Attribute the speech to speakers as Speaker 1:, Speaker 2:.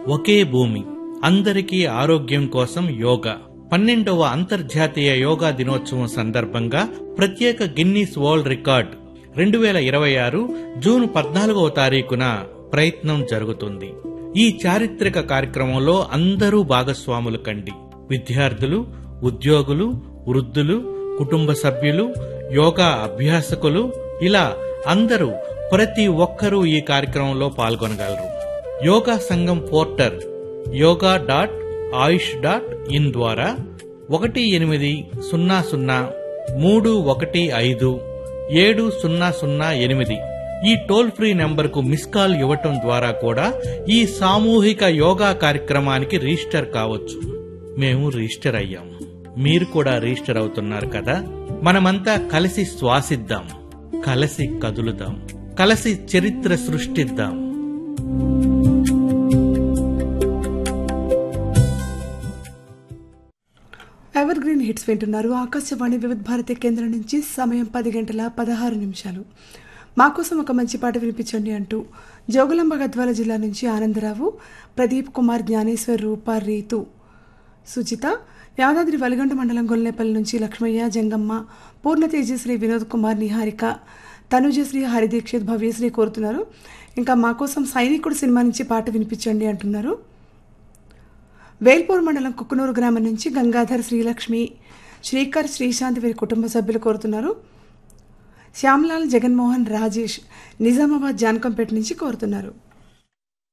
Speaker 1: ఒకే భూమి, అందరికీ ఆరోగ్యం కోసం యోగా 12వ అంతర్జాతీయ యోగా దినోత్సవం సందర్భంగా ప్రత్యేక గిన్నీస్ వరల్డ్ రికార్డ్ 2026 జూన్ 14వ తారీఖున ప్రయత్నం జరుగుతుంది. ఈ చారిత్రక కార్యక్రమంలో అందరూ భాగస్వాములు కండి. విద్యార్థులు, ఉద్యోగులు, వృద్ధులు, కుటుంబ సభ్యులు, యోగా అభ్యాసకులు, ఇలా అందరూ, ప్రతి ఒక్కరూ ఈ కార్యక్రమంలో పాల్గొనగలరు. యోగా సంఘం పోర్టల్ yoga.ayush.in ద్వారా 1800-315-7008 ఈ టోల్ ఫ్రీ నెంబర్కు మిస్ కాల్ ఇవ్వటం ద్వారా కూడా ఈ సామూహిక యోగా కార్యక్రమానికి రిజిస్టర్ కావచ్చు. మేము రిజిస్టర్ అయ్యాం, మీరు కూడా రిజిస్టర్ అవుతున్నారు కదా. మనమంతా కలిసి శ్వాసిద్దాం, కలిసి కదులుదాం, కలిసి చరిత్ర సృష్టిద్దాం.
Speaker 2: ఎవర్ గ్రీన్ హిట్స్ వింటున్నారు. ఆకాశవాణి వివిధ భారతి కేంద్రం నుంచి. సమయం 10:16. మా కోసం ఒక మంచి పాట వినిపించండి అంటూ జోగులాంబ గద్వాల జిల్లా నుంచి ఆనందరావు, ప్రదీప్ కుమార్, జ్ఞానేశ్వర్, రూప, రీతు, సుజిత, యాదాద్రి వలిగొండ మండలం గొల్లనేపల్లి నుంచి లక్ష్మయ్య, జంగమ్మ, పూర్ణ తేజశ్రీ, వినోద్ కుమార్, నిహారిక, తనుజశ్రీ, హరిదీక్షిత్, భవ్యశ్రీ కోరుతున్నారు. ఇంకా మా కోసం సైనికుడు సినిమా నుంచి పాట వినిపించండి అంటున్నారు. వేల్పూర్ మండలం కుక్కునూరు గ్రామం నుంచి గంగాధర్, శ్రీలక్ష్మి, శ్రీకర్, శ్రీశాంత్ వీరి కుటుంబ సభ్యులు కోరుతున్నారు. శ్యామ్లాల్, జగన్మోహన్, రాజేష్ నిజామాబాద్ జాన్కంపేట నుంచి కోరుతున్నారు.